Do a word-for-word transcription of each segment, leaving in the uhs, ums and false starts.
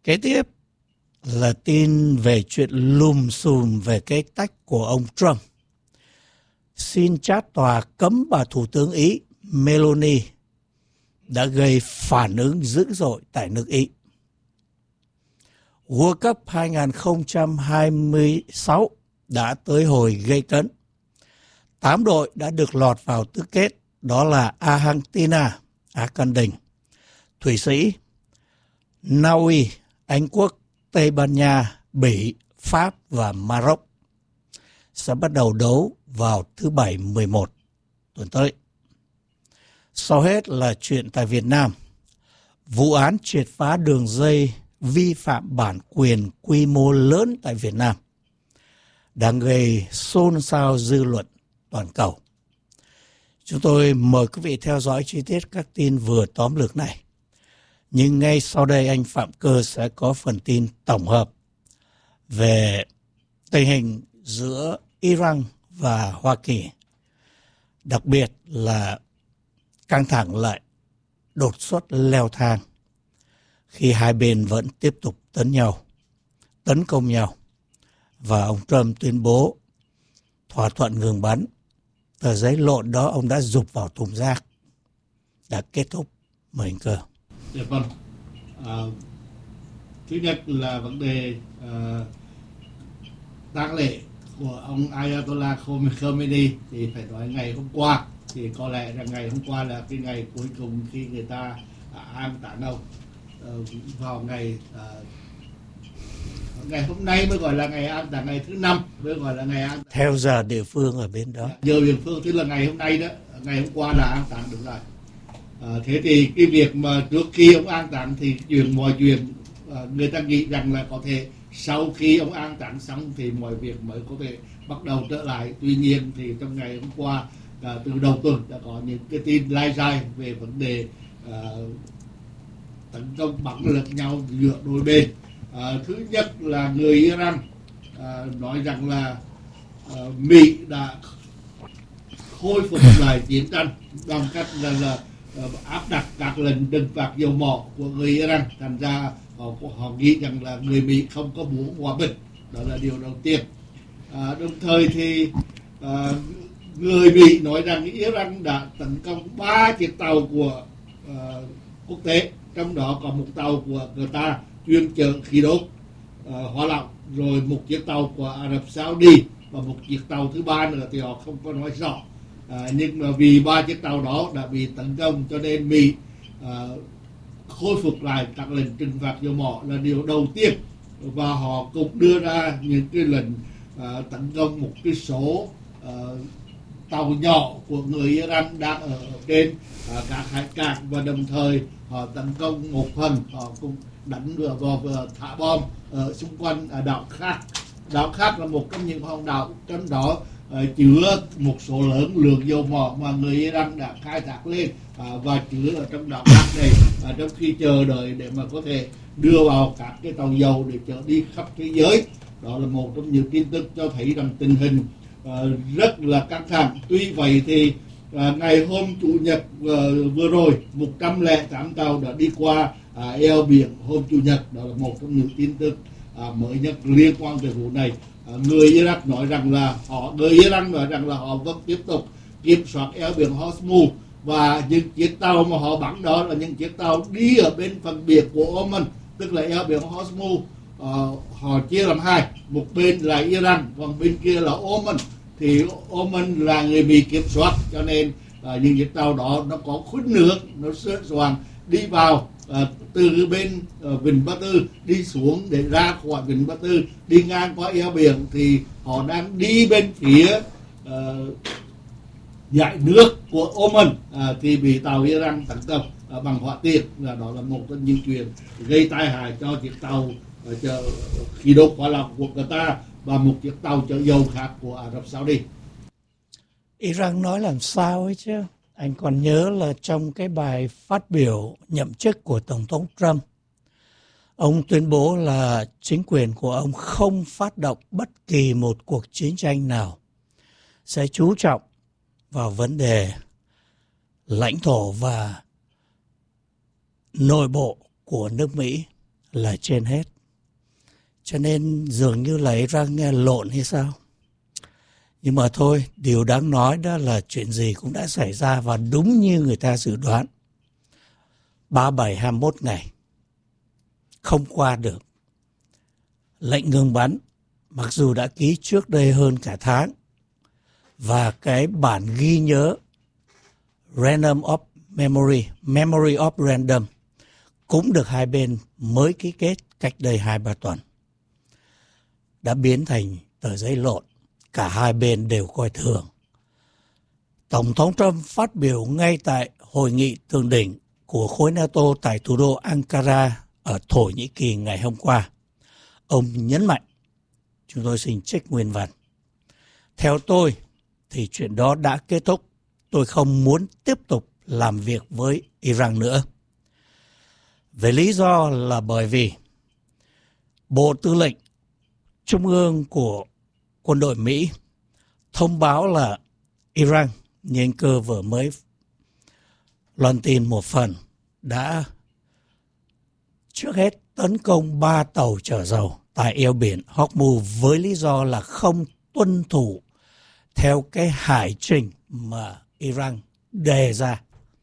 Kế tiếp là tin về chuyện lùm xùm về cái tách của ông Trump. Xin trát tòa cấm bà Thủ tướng Ý Meloni đã gây phản ứng dữ dội tại nước Ý. World Cup hai không hai sáu đã tới hồi gây cấn. Tám đội đã được lọt vào tứ kết, đó là Argentina, Á Căn Đình, Thụy Sĩ, Na Uy, Anh Quốc, Tây Ban Nha, Bỉ, Pháp và Maroc sẽ bắt đầu đấu vào thứ Bảy mười một tuần tới. Sau hết là chuyện tại Việt Nam. Vụ án triệt phá đường dây vi phạm bản quyền quy mô lớn tại Việt Nam đang gây xôn xao dư luận toàn cầu. Chúng tôi mời quý vị theo dõi chi tiết các tin vừa tóm lược này. Nhưng ngay sau đây anh Phạm Cơ sẽ có phần tin tổng hợp về tình hình giữa Iran và Hoa Kỳ. Đặc biệt là căng thẳng lại đột xuất leo thang khi hai bên vẫn tiếp tục tấn nhau, tấn công nhau. Và ông Trump tuyên bố thỏa thuận ngừng bắn. Tờ giấy lộn đó ông đã giục vào thùng rác. Đã kết thúc. Mời anh Cơ. Dạ vâng. À, thứ nhất là vấn đề à, tang lễ của ông Ayatollah Khomeini thì phải nói ngày hôm qua, thì có lẽ là ngày hôm qua là cái ngày cuối cùng khi người ta à, an táng ông. À, vào ngày à, ngày hôm nay mới gọi là ngày an táng, ngày thứ năm mới gọi là ngày an táng. Theo giờ địa phương ở bên đó. Giờ địa phương tức là ngày hôm nay đó, ngày hôm qua là an táng được rồi. À, thế thì cái việc mà trước khi ông an táng thì chuyện mọi chuyện à, người ta nghĩ rằng là có thể sau khi ông an táng xong thì mọi việc mới có thể bắt đầu trở lại. Tuy nhiên thì trong ngày hôm qua à, từ đầu tuần đã có những cái tin lai rai về vấn đề à, tấn công bắn lẫn nhau giữa đôi bên. À, thứ nhất là người Iran à, nói rằng là à, Mỹ đã khôi phục lại chiến tranh bằng cách là, là áp đặt các lệnh trừng phạt dầu mỏ của người Iran. Thành ra họ, họ nghĩ rằng là người Mỹ không có muốn hòa bình. Đó là điều đầu tiên. À, đồng thời thì à, người Mỹ nói rằng Iran đã tấn công ba chiếc tàu của à, quốc tế, trong đó có một tàu của người ta chuyên chở khí đốt à, hóa lỏng, rồi một chiếc tàu của Ả Rập Saudi và một chiếc tàu thứ ba nữa thì họ không có nói rõ. À, nhưng mà vì ba chiếc tàu đó đã bị tấn công cho nên Mỹ à, khôi phục lại các lệnh trừng phạt dầu mỏ là điều đầu tiên, và họ cũng đưa ra những cái lệnh à, tấn công một cái số à, tàu nhỏ của người Iran đang ở trên à, các hải cảng, và đồng thời họ tấn công một phần họ cũng đánh vào, vào thả bom ở xung quanh à, đảo khác. Đảo khác là một trong những hòn đảo trong đó uh, chứa một số lớn lượng dầu mỏ mà người Iran đã khai thác lên uh, và chứa ở trong đảo khác này uh, trong khi chờ đợi để mà có thể đưa vào các cái tàu dầu để chở đi khắp thế giới. Đó là một trong những tin tức cho thấy rằng tình hình uh, rất là căng thẳng. Tuy vậy thì uh, ngày hôm chủ nhật uh, vừa rồi một trăm lẻ tám tàu đã đi qua uh, eo biển hôm chủ nhật. Đó là một trong những tin tức À, mới nhất liên quan tới vụ này. À, người Iraq nói rằng là họ người Iran nói rằng là họ vẫn tiếp tục kiểm soát eo biển Hormuz, và những chiếc tàu mà họ bắn đó là những chiếc tàu đi ở bên phần biển của Oman, tức là eo biển Hormuz. À, họ chia làm hai, một bên là Iran, còn bên kia là Oman. Thì Oman là người Mỹ kiểm soát, cho nên à, những chiếc tàu đó nó có khuất nước, nó sơ soạn đi vào À, từ bên uh, Vịnh Ba Tư đi xuống để ra khỏi Vịnh Ba Tư, đi ngang qua eo biển, thì họ đang đi bên phía uh, dải nước của Oman uh, thì bị tàu Iran tấn công uh, bằng hỏa tiễn. Và đó là một trong những chuyện gây tai hại cho chiếc tàu uh, chở khí đốt hóa lỏng của Qatar và một chiếc tàu chở dầu khác của Ả Rập Saudi. Iran nói làm sao ấy chứ? Anh còn nhớ là trong cái bài phát biểu nhậm chức của Tổng thống Trump, ông tuyên bố là chính quyền của ông không phát động bất kỳ một cuộc chiến tranh nào, sẽ chú trọng vào vấn đề lãnh thổ và nội bộ của nước Mỹ là trên hết. Cho nên dường như là Iran nghe lộn hay sao? Nhưng mà thôi, điều đáng nói đó là chuyện gì cũng đã xảy ra và đúng như người ta dự đoán. ba mươi bảy hai mươi mốt ngày không qua được lệnh ngừng bắn, mặc dù đã ký trước đây hơn cả tháng, và cái bản ghi nhớ Random of Memory, Memory of Random cũng được hai bên mới ký kết cách đây hai ba tuần, đã biến thành tờ giấy lộn, cả hai bên đều coi thường. Tổng thống Trump phát biểu ngay tại hội nghị thượng đỉnh của khối NATO tại thủ đô Ankara ở Thổ Nhĩ Kỳ ngày hôm qua. Ông nhấn mạnh, chúng tôi xin trích nguyên văn: theo tôi thì chuyện đó đã kết thúc. Tôi không muốn tiếp tục làm việc với Iran nữa. Về lý do là bởi vì Bộ Tư lệnh Trung ương của quân đội Mỹ thông báo là Iran, như anh Cơ vừa mới loan tin một phần, đã trước hết tấn công ba tàu chở dầu tại eo biển Hormuz với lý do là không tuân thủ theo cái hải trình mà Iran đề ra.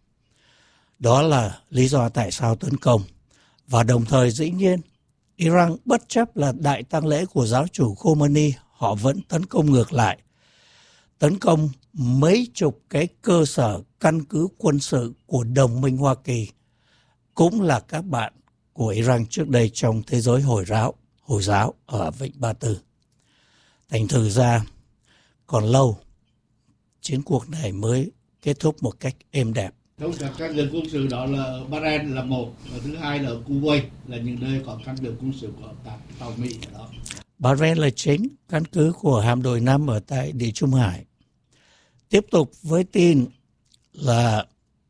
Đó là lý do tại sao tấn công. Và đồng thời dĩ nhiên, Iran bất chấp là đại tang lễ của giáo chủ Khomeini, họ vẫn tấn công ngược lại. Tấn công mấy chục cái cơ sở căn cứ quân sự của đồng minh Hoa Kỳ, cũng là các bạn của Iran trước đây trong thế giới Hồi giáo, Hồi giáo ở Vịnh Ba Tư. Thành thử ra, còn lâu, chiến cuộc này mới kết thúc một cách êm đẹp. Trong các căn cứ quân sự đó là ở Bahrain là một, và thứ hai là ở Kuwait, là những nơi có căn cứ quân sự của các tàu Mỹ ở đó. Bahrain là chính căn cứ của hạm đội Năm ở tại Địa Trung Hải. Tiếp tục với tin là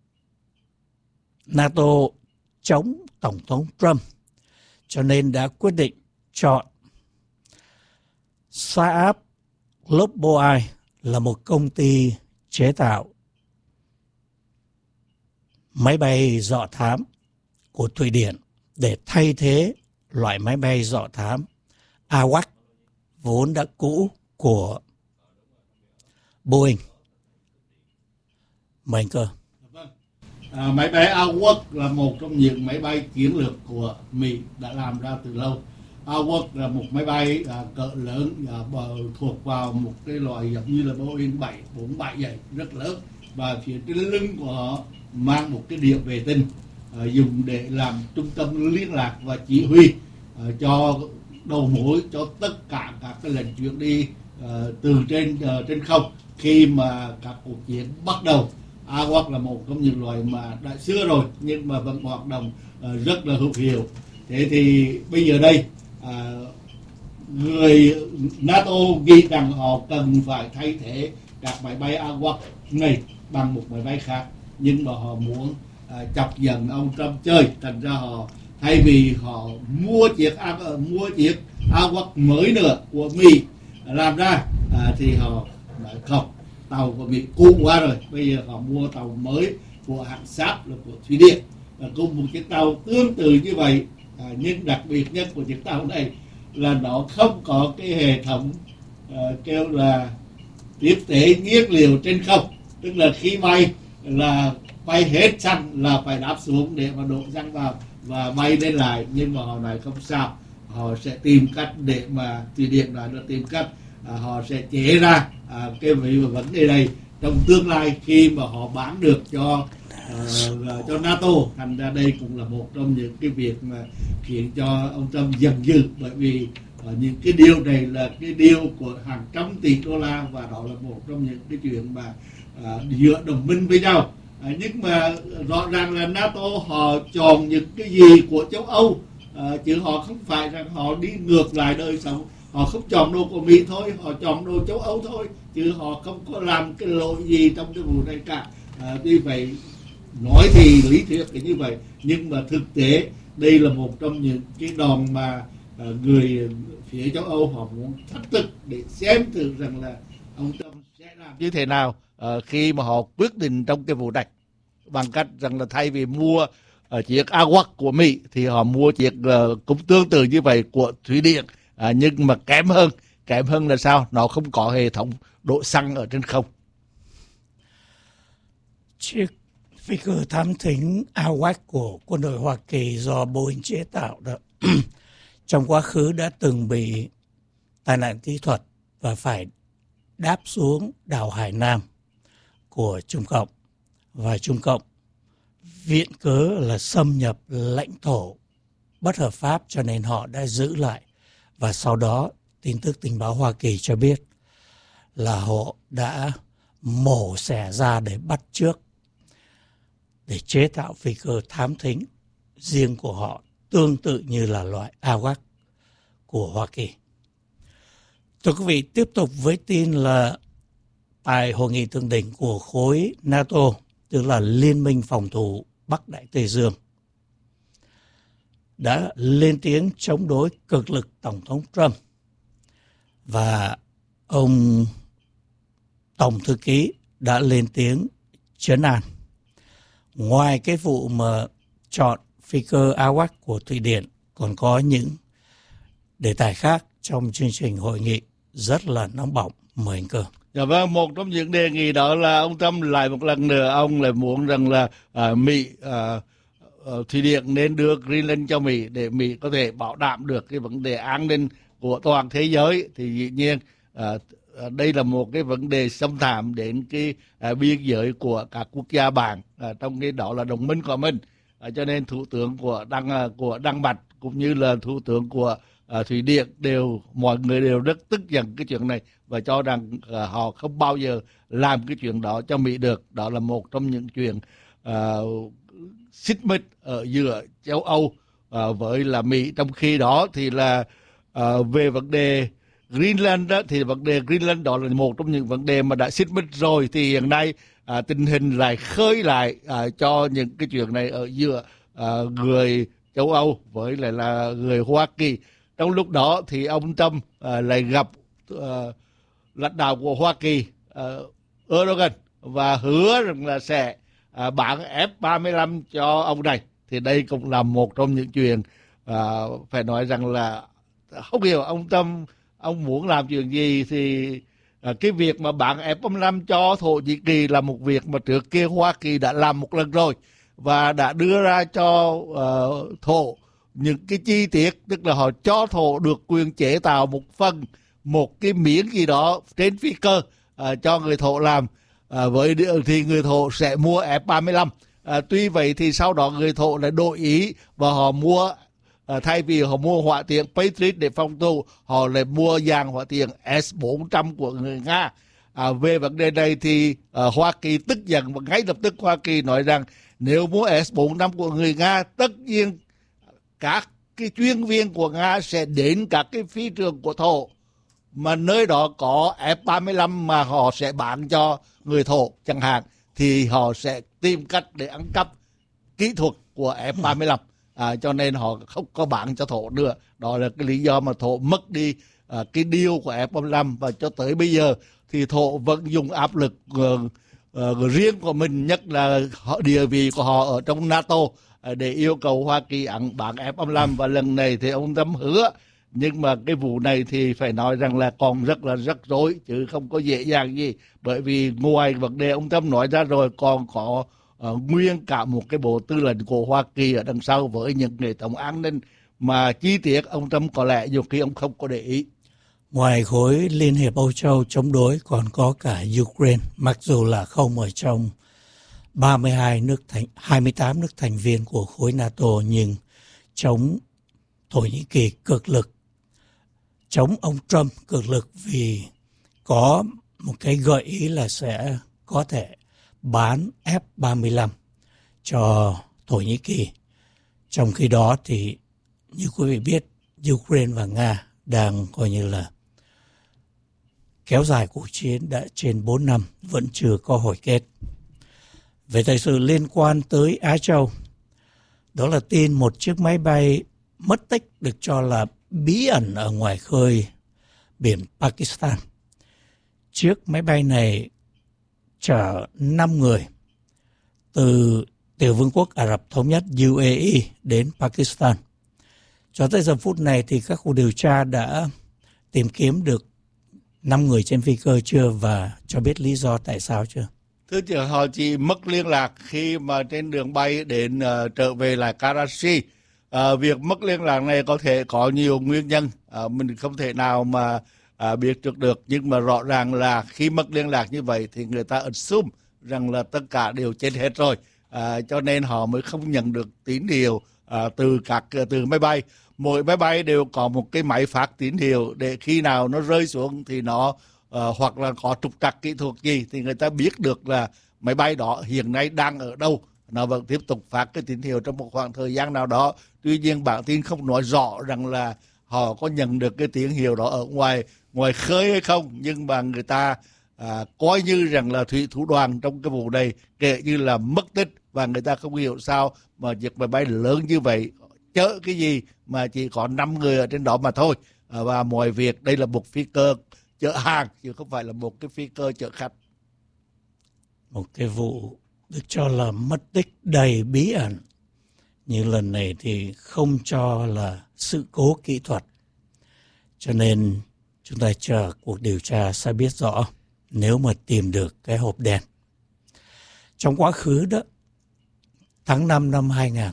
NATO chống Tổng thống Trump, cho nên đã quyết định chọn Saab Lobboai là một công ty chế tạo máy bay dọ thám của Thụy Điển để thay thế loại máy bay dọ thám a vê a xê vốn đã cũ của Boeing. Mời anh Cơ. À, máy bay a vê a xê là một trong những máy bay chiến lược của Mỹ đã làm ra từ lâu. a vê a xê là một máy bay à, cỡ lớn, à, thuộc vào một cái loại giống như là Boeing bảy bốn bảy vậy, rất lớn, và phía trên lưng của họ mang một cái điện vệ tinh à, dùng để làm trung tâm liên lạc và chỉ huy à, cho đầu mối cho tất cả các cái lệnh chuyển đi uh, từ trên uh, trên không khi mà các cuộc chiến bắt đầu. a vê a xê là một trong những loại mà đã xưa rồi nhưng mà vẫn hoạt động uh, rất là hữu hiệu. Thế thì bây giờ đây uh, người NATO nghĩ rằng họ cần phải thay thế các máy bay a vê a xê này bằng một máy bay khác, nhưng mà họ muốn uh, chọc giận ông Trump chơi, thành ra họ thay vì họ mua chiếc mua chiếc a vê a xê mới nữa của Mỹ làm ra à, thì họ nói không, tàu của Mỹ cũ quá rồi, bây giờ họ mua tàu mới của hãng Saab là của Thụy Điển, và cùng một chiếc tàu tương tự như vậy, à, nhưng đặc biệt nhất của chiếc tàu này là nó không có cái hệ thống à, kêu là tiếp tế nhiên liệu trên không, tức là khi bay là bay hết xăng là phải đáp xuống để mà đổ xăng vào và bay lên lại, nhưng mà họ nói không sao, họ sẽ tìm cách để mà Thụy Điển nói là tìm cách à, họ sẽ chế ra à, cái vấn đề này trong tương lai khi mà họ bán được cho à, cho NATO. Thành ra đây cũng là một trong những cái việc mà khiến cho ông Trump giận dữ, bởi vì à, những cái điều này là cái điều của hàng trăm tỷ đô la, và đó là một trong những cái chuyện mà à, giữa đồng minh với nhau. À, nhưng mà rõ ràng là NATO họ chọn những cái gì của châu Âu, à, chứ họ không phải rằng họ đi ngược lại đời sống, họ không chọn đồ của Mỹ thôi, họ chọn đồ châu Âu thôi, chứ họ không có làm cái lỗi gì trong cái vụ này cả. À, tuy vậy nói thì lý thuyết là như vậy, nhưng mà thực tế đây là một trong những cái đòn mà à, người phía châu Âu họ muốn thách thức để xem thử rằng là ông Trump sẽ làm như thế nào uh, khi mà họ quyết định trong cái vụ này, bằng cách rằng là thay vì mua uh, uh, chiếc AWACS của Mỹ thì họ mua chiếc uh, cũng tương tự như vậy của Thụy Điển, uh, nhưng mà kém hơn. Kém hơn là sao? Nó không có hệ thống đổ xăng ở trên không. Chiếc phi cơ thám thính AWACS của quân đội Hoa Kỳ do Boeing chế tạo đó trong quá khứ đã từng bị tai nạn kỹ thuật và phải đáp xuống đảo Hải Nam của Trung Cộng, và Trung Cộng viện cớ là xâm nhập lãnh thổ bất hợp pháp cho nên họ đã giữ lại. Và sau đó tin tức tình báo Hoa Kỳ cho biết là họ đã mổ xẻ ra để bắt chước, để chế tạo phi cơ thám thính riêng của họ, tương tự như là loại AWACS của Hoa Kỳ. Thưa quý vị, tiếp tục với tin là tại hội nghị thượng đỉnh của khối NATO, tức là Liên minh phòng thủ Bắc Đại Tây Dương, đã lên tiếng chống đối cực lực Tổng thống Trump, và ông Tổng thư ký đã lên tiếng trấn an. Ngoài cái vụ mà chọn phi cơ AWACS của Thụy Điển, còn có những đề tài khác trong chương trình hội nghị rất là nóng bỏng. Mời anh Cơ. Dạ vâng, một trong những đề nghị đó là ông Trump lại một lần nữa, ông lại muốn rằng là à, Mỹ, à, Thụy Điển nên đưa Greenland cho Mỹ để Mỹ có thể bảo đảm được cái vấn đề an ninh của toàn thế giới. Thì dĩ nhiên à, đây là một cái vấn đề xâm phạm đến cái à, biên giới của các quốc gia bạn, à, trong cái đó là đồng minh của mình. À, cho nên thủ tướng của Đan của Đan Mạch cũng như là thủ tướng của à, Thụy Điển đều mọi người đều rất tức giận cái chuyện này và cho rằng à, họ không bao giờ làm cái chuyện đó cho Mỹ được. Đó là một trong những chuyện à, xích mích ở giữa châu Âu à, với là Mỹ. Trong khi đó thì là à, về vấn đề Greenland đó, thì vấn đề Greenland đó là một trong những vấn đề mà đã xích mích rồi, thì hiện nay à, tình hình lại khơi lại à, cho những cái chuyện này ở giữa à, người châu Âu với lại là người Hoa Kỳ. Trong lúc đó thì ông Trump à, lại gặp à, lãnh đạo của Hoa Kỳ à, Erdogan và hứa rằng là sẽ à, bán F ba mươi lăm cho ông này. Thì đây cũng là một trong những chuyện à, phải nói rằng là không hiểu ông Trump ông muốn làm chuyện gì. Thì à, cái việc mà bán F ba mươi lăm cho Thổ Nhĩ Kỳ là một việc mà trước kia Hoa Kỳ đã làm một lần rồi và đã đưa ra cho uh, Thổ những cái chi tiết, tức là họ cho Thổ được quyền chế tạo một phần, một cái miếng gì đó trên phi cơ uh, cho người Thổ làm, uh, với thì người Thổ sẽ mua F ba mươi lăm. Uh, tuy vậy thì sau đó người Thổ lại đổi ý và họ mua, À, thay vì họ mua hỏa tiễn Patriot để phòng thủ, họ lại mua dàn hỏa tiễn S bốn trăm của người Nga. À, về vấn đề này thì à, Hoa Kỳ tức giận và ngay lập tức Hoa Kỳ nói rằng nếu mua S bốn trăm của người Nga, tất nhiên các cái chuyên viên của Nga sẽ đến các cái phi trường của Thổ mà nơi đó có F ba mươi lăm mà họ sẽ bán cho người Thổ chẳng hạn, thì họ sẽ tìm cách để ăn cắp kỹ thuật của F ba mươi lăm. À, cho nên họ không có bán cho Thổ nữa. Đó là cái lý do mà Thổ mất đi à, cái deal của F ba mươi lăm. Và cho tới bây giờ thì Thổ vẫn dùng áp lực uh, uh, riêng của mình, nhất là họ, địa vị của họ ở trong NATO, uh, để yêu cầu Hoa Kỳ ăn bán F ba mươi lăm. Và lần này thì ông Trump hứa, nhưng mà cái vụ này thì phải nói rằng là còn rất là rắc rối chứ không có dễ dàng gì. Bởi vì ngoài vấn đề ông Trump nói ra rồi, còn có Uh, nguyên cả một cái bộ tư lệnh của Hoa Kỳ ở đằng sau với những hệ thống an ninh mà chi tiết ông Trump có lẽ nhiều khi ông không có để ý. Ngoài khối Liên hiệp Âu Châu chống đối còn có cả Ukraine, mặc dù là không ở trong ba mươi hai nước thành, hai mươi tám nước thành viên của khối NATO, nhưng chống Thổ Nhĩ Kỳ cực lực, chống ông Trump cực lực vì có một cái gợi ý là sẽ có thể bán F ba mươi lăm cho Thổ Nhĩ Kỳ. Trong khi đó thì như quý vị biết, Ukraine và Nga đang coi như là kéo dài cuộc chiến đã trên bốn năm, vẫn chưa có hồi kết. Về thời sự liên quan tới Á Châu, đó là tin một chiếc máy bay mất tích được cho là bí ẩn ở ngoài khơi biển Pakistan. Chiếc máy bay này chở năm người từ từ Vương quốc Ả Rập Thống nhất U A E đến Pakistan. Cho tới giờ phút này thì các cuộc điều tra đã tìm kiếm được năm người trên phi cơ chưa và cho biết lý do tại sao chưa? Thưa chị, họ chỉ mất liên lạc khi mà trên đường bay đến uh, trở về lại Karachi. Uh, việc mất liên lạc này có thể có nhiều nguyên nhân, uh, mình không thể nào mà uh, biết trước được, nhưng mà rõ ràng là khi mất liên lạc như vậy thì người ta assume rằng là tất cả đều chết hết rồi, uh, cho nên họ mới không nhận được tín hiệu uh, từ các từ máy bay. Mỗi máy bay đều có một cái máy phát tín hiệu để khi nào nó rơi xuống thì nó uh, hoặc là có trục trặc kỹ thuật gì thì người ta biết được là máy bay đó hiện nay đang ở đâu. Nó vẫn tiếp tục phát cái tín hiệu trong một khoảng thời gian nào đó. Tuy nhiên bản tin không nói rõ rằng là họ có nhận được cái tín hiệu đó ở ngoài ngoài khơi hay không, nhưng mà người ta à, coi như rằng là thủy thủ đoàn trong cái vụ này kể như là mất tích, và người ta không hiểu sao mà chiếc máy bay lớn như vậy chở cái gì mà chỉ có năm người ở trên đó mà thôi, à, và mọi việc đây là một phi cơ chở hàng chứ không phải là một cái phi cơ chở khách. Một cái vụ được cho là mất tích đầy bí ẩn như lần này thì không cho là sự cố kỹ thuật, cho nên chúng ta chờ cuộc điều tra sẽ biết rõ nếu mà tìm được cái hộp đen. Trong quá khứ đó, tháng năm năm hai nghìn,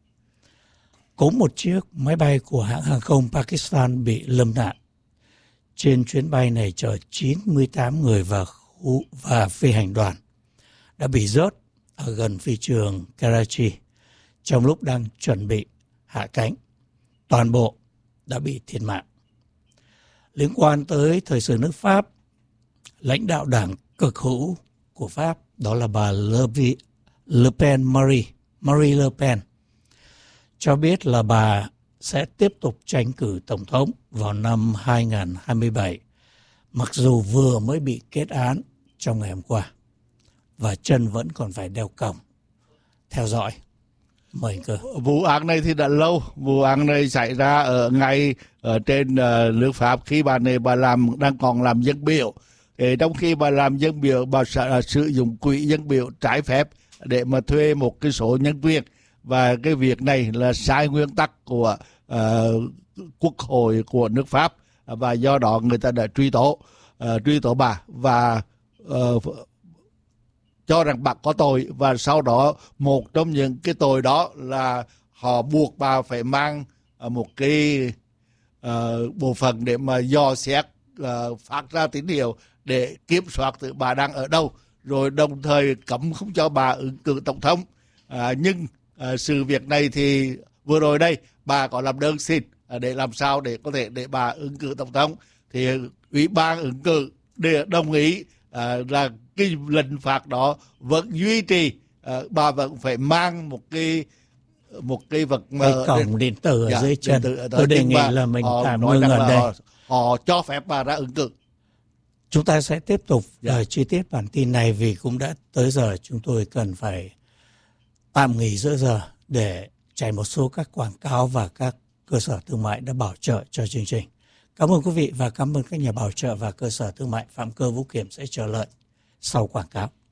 có một chiếc máy bay của hãng hàng không Pakistan bị lâm nạn. Trên chuyến bay này chở chín mươi tám người và khu và phi hành đoàn đã bị rớt ở gần phi trường Karachi trong lúc đang chuẩn bị hạ cánh. Toàn bộ đã bị thiệt mạng. Liên quan tới thời sự nước Pháp, lãnh đạo đảng cực hữu của Pháp, đó là bà Le, Le Pen Marie, Marie Le Pen, cho biết là bà sẽ tiếp tục tranh cử tổng thống vào năm hai nghìn không trăm hai mươi bảy, mặc dù vừa mới bị kết án trong ngày hôm qua và chân vẫn còn phải đeo còng. Theo dõi. Mời anh Cơ. Vụ án này thì đã lâu. Vụ án này xảy ra ở ngay ở trên uh, nước Pháp khi bà này bà làm đang còn làm dân biểu. Thì trong khi bà làm dân biểu, bà sẽ uh, sử dụng quỹ dân biểu trái phép để mà thuê một cái số nhân viên, và cái việc này là sai nguyên tắc của uh, quốc hội của nước Pháp, và do đó người ta đã truy tố uh, truy tố bà và uh, cho rằng bà có tội, và sau đó một trong những cái tội đó là họ buộc bà phải mang một cái uh, bộ phận để mà dò xét uh, phát ra tín hiệu để kiểm soát từ bà đang ở đâu, rồi đồng thời cấm không cho bà ứng cử tổng thống. Uh, nhưng uh, sự việc này thì vừa rồi đây bà có làm đơn xin uh, để làm sao để có thể để bà ứng cử tổng thống, thì ủy ban ứng cử để đồng ý uh, là cái lệnh phạt đó vẫn duy trì, uh, bà vẫn phải mang một cái một cái vật cái cổng điện tử ở dạ, dưới chân. Tôi đề nghị là mình tạm ngưng ở đây. Họ, họ cho phép bà ra ứng cử. Chúng ta sẽ tiếp tục dạ. uh, chi tiết bản tin này vì cũng đã tới giờ chúng tôi cần phải tạm nghỉ giữa giờ để chạy một số các quảng cáo và các cơ sở thương mại đã bảo trợ cho chương trình. Cảm ơn quý vị và cảm ơn các nhà bảo trợ và cơ sở thương mại. Phạm Cơ, Vũ Kiểm sẽ chờ đợi sau quảng cáo.